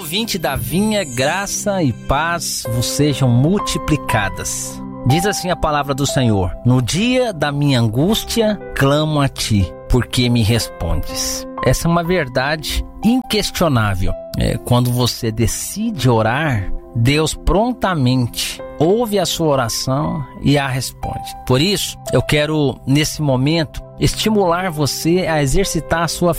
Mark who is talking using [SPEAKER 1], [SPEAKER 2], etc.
[SPEAKER 1] ouvinte da vinha, graça e paz vos sejam multiplicadas. Diz assim a palavra do Senhor: no dia da minha angústia, clamo a ti, porque me respondes. Essa é uma verdade inquestionável. Quando você decide orar, Deus prontamente ouve a sua oração e a responde. Por isso, eu quero, nesse momento, estimular você a exercitar a sua